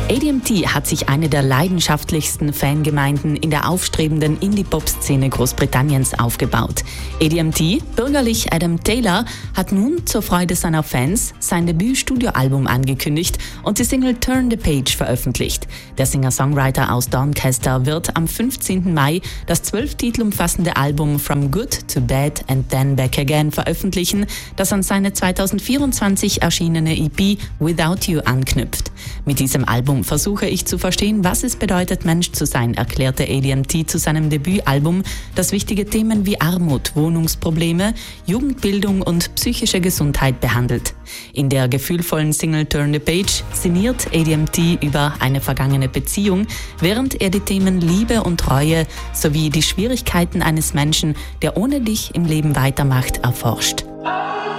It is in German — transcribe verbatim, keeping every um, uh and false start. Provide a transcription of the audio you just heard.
A D M T hat sich eine der leidenschaftlichsten Fangemeinden in der aufstrebenden Indie-Pop-Szene Großbritanniens aufgebaut. A D M T, bürgerlich Adam Taylor, hat nun zur Freude seiner Fans sein Debüt-Studioalbum angekündigt und die Single Turn the Page veröffentlicht. Der Singer-Songwriter aus Doncaster wird am fünfzehnten Mai das zwölf Titel umfassende Album From Good to Bad and Then Back Again veröffentlichen, das an seine zweitausendvierundzwanzig erschienene E P Without You anknüpft. Mit diesem Album versuche ich zu verstehen, was es bedeutet, Mensch zu sein, erklärte A D M T zu seinem Debütalbum, das wichtige Themen wie Armut, Wohnungsprobleme, Jugendbildung und psychische Gesundheit behandelt. In der gefühlvollen Single Turn the Page sinniert A D M T über eine vergangene Beziehung, während er die Themen Liebe und Treue sowie die Schwierigkeiten eines Menschen, der ohne dich im Leben weitermacht, erforscht.